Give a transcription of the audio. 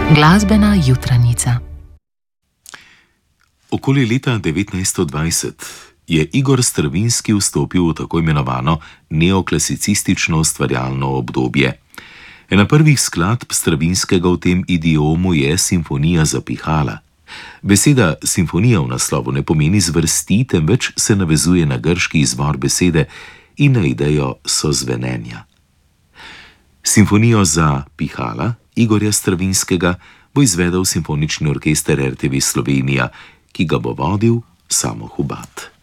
Glasbena jutranica. Okoli leta 1920 je Igor Stravinski vstopil v tako imenovano neoklasicistično ustvarjalno obdobje. Ena prvih skladb Stravinskega v tem idiomu je Simfonija za pihala. Beseda simfonija v naslovu ne pomeni zvrsti, temveč se navezuje na grški izvor besede in na idejo sozvenenja. Simfonijo za pihala Igorja Stravinskega bo izvedel Simfonični orkester RTV Slovenija, ki ga bo vodil Samo Hubad.